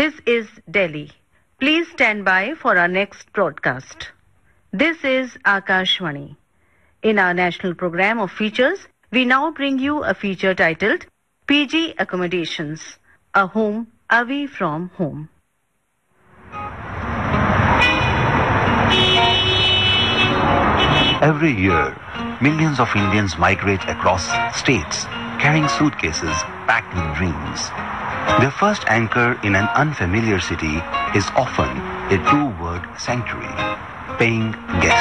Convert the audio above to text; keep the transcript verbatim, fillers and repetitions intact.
This is Delhi. Please stand by for our next broadcast. This is Akashvani. In our national program of features, we now bring you a feature titled P G Accommodations, a home away from home. Every year, millions of Indians migrate across states, carrying suitcases packed with dreams. Their first anchor in an unfamiliar city is often a two-word sanctuary, paying guests.